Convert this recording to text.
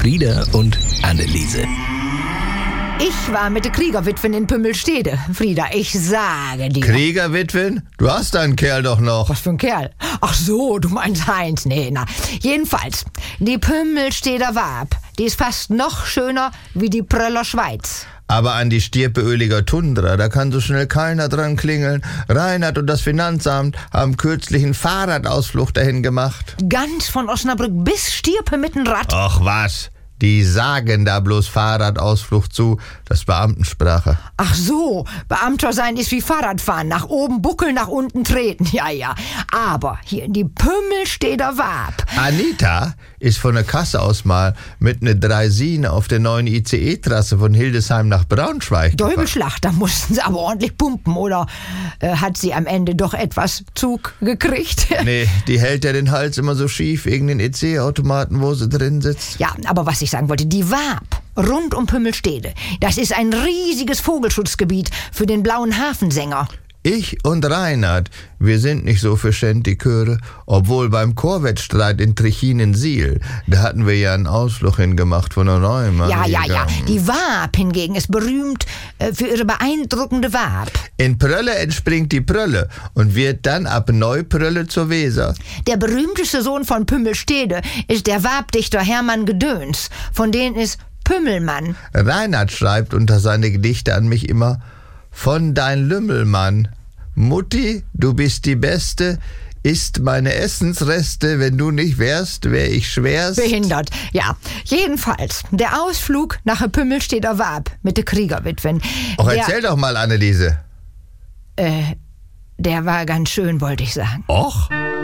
Frieda und Anneliese. Ich war mit der Kriegerwitwen in Pümmelstede. Frieda, ich sage dir. Kriegerwitwen? Du hast deinen Kerl doch noch. Was für ein Kerl? Ach so, du meinst Heinz. Nee, na. Jedenfalls, die Pümmelsteder Waab, die ist fast noch schöner wie die Pröller Schweiz. Aber an die stirbeöliger Tundra, da kann so schnell keiner dran klingeln. Reinhard und das Finanzamt haben kürzlich einen Fahrradausflug dahin gemacht. Ganz von Osnabrück bis Stirpe mit dem Rad. Ach was, die sagen da bloß Fahrradausflug zu, das ist Beamtensprache. Ach so, Beamter sein ist wie Fahrradfahren. Nach oben buckeln, nach unten treten. Ja. Aber hier in die Pümmelsteder Waab. Anita ist von der Kasse aus mal mit einer Draisine auf der neuen ICE-Trasse von Hildesheim nach Braunschweig gefahren. Däubelschlacht, da mussten sie aber ordentlich pumpen. Oder hat sie am Ende doch etwas Zug gekriegt? Nee, die hält ja den Hals immer so schief wegen den EC-Automaten, wo sie drin sitzt. Ja, aber was ich sagen wollte, die Waab rund um Pümmelstede, das ist ein riesiges Vogelschutzgebiet für den blauen Hafensänger. Ich und Reinhard, wir sind nicht so für Schändiköre, obwohl beim Chorwettstreit in Trichin-Siel, da hatten wir ja einen Ausflug hingemacht von der Neumann. Ja. Die Waab hingegen ist berühmt für ihre beeindruckende Waab. In Prölle entspringt die Prölle und wird dann ab Neuprölle zur Weser. Der berühmteste Sohn von Pümmelstede ist der Waabdichter Hermann Gedöns, von denen ist Pümmelmann. Reinhard schreibt unter seine Gedichte an mich immer: Von dein Lümmelmann. Mutti, du bist die Beste, isst meine Essensreste, wenn du nicht wärst, wär ich schwerst. Behindert, ja. Jedenfalls, der Ausflug nach der Pümmelsteder Waab mit der Kriegerwitwen. Erzähl doch mal, Anneliese. Der war ganz schön, wollte ich sagen. Och?